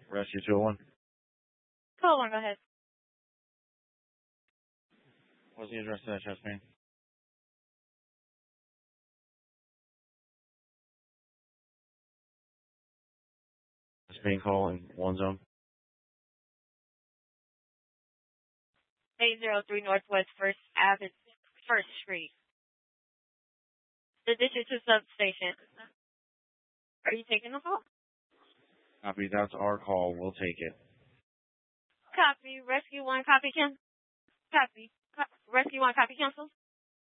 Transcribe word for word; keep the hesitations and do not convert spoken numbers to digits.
Rescue two oh one. two oh one, go ahead. What's the address of that chest pain? Chest pain call in one zone. eight oh three Northwest First Avenue, First Street. The District two substation. Are you taking the call? Copy. That's our call. We'll take it. Copy. Rescue one, copy, can. Copy. Co- Rescue one, copy, cancel.